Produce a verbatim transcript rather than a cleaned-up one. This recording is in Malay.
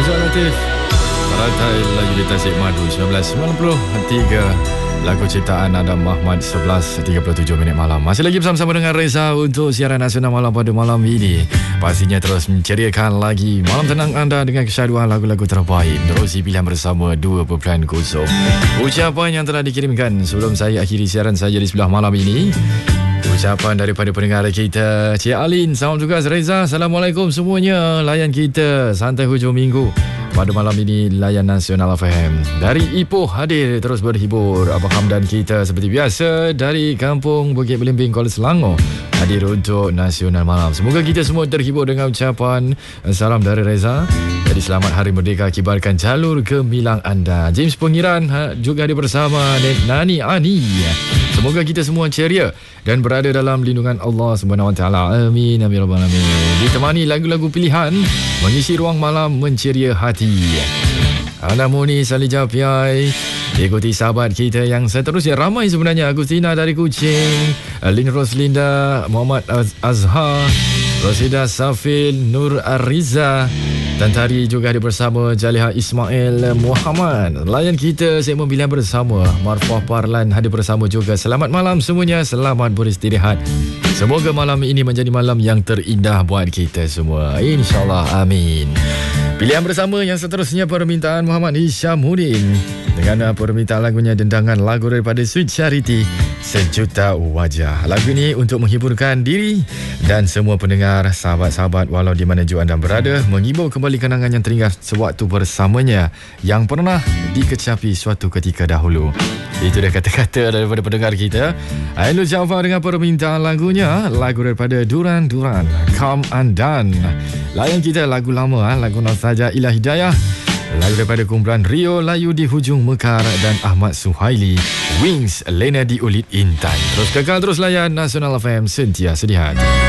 Azwar Latif, Paratai Layu di Tasik Madu seribu sembilan ratus sembilan puluh tiga. Lagu ciptaan Adam Mahmad sebelas tiga puluh tujuh minit malam. Masih lagi bersama-sama dengan Reza untuk siaran nasional malam pada malam ini. Pastinya terus menceriakan lagi malam tenang anda dengan kesyaduan lagu-lagu terbaik menerusi pilihan bersama dua perpuluhan kosong. Ucapan yang telah dikirimkan sebelum saya akhiri siaran saya di sebelah malam ini. Ucapan daripada pendengar kita, Cik Alin. Salam juga Reza. Assalamualaikum semuanya. Layan kita santai hujung minggu. Pada malam ini layan Nasional F M. Dari Ipoh hadir terus berhibur. Abang Hamdan kita seperti biasa dari Kampung Bukit Belimbing, Kuala Selangor hadir untuk Nasional Malam. Semoga kita semua terhibur dengan ucapan salam dari Reza. Jadi selamat Hari Merdeka, kibarkan jalur gemilang anda. James Pengiran juga hadir bersama Nani Ani. Semoga kita semua ceria dan berada dalam lindungan Allah Subhanahu Wa Taala. Amin amin rabbal alamin. Ditemani lagu-lagu pilihan mengisi ruang malam menceria hati. Ana Muni Salija Piai. Ikuti sahabat kita yang seterusnya, ramai sebenarnya. Agustina dari Kuching, Lin Roslinda, Muhammad Az- Azhar, Rosida Safil, Nur Ariza, Tantari juga hadir bersama, Jaliha Ismail Muhammad. Layan kita segmen pilihan bersama, Marfah Parlan hadir bersama juga. Selamat malam semuanya, selamat beristirahat. Semoga malam ini menjadi malam yang terindah buat kita semua, InsyaAllah, amin. Pilihan bersama yang seterusnya permintaan Muhammad Hishamuddin dengan permintaan lagunya dendangan lagu daripada Sweet Charity, Sejuta Wajah. Lagu ini untuk menghiburkan diri dan semua pendengar, sahabat-sahabat walau di mana jua anda berada, menghibur kembali kenangan yang teringat sewaktu bersamanya yang pernah dikecapi suatu ketika dahulu. Itu dia kata-kata daripada pendengar kita. Ainul Jafar dengan permintaan lagunya, lagu daripada Duran Duran, Come Undone. Layan kita lagu lama, lagu nostalgia Ilah Hidayah, lagu daripada kumpulan Rio Layu di Hujung Mekar dan Ahmad Suhaili, Wings, Lena di Ulit Intan. Terus kekal, terus layan Nasional F M, sentiasa di hati.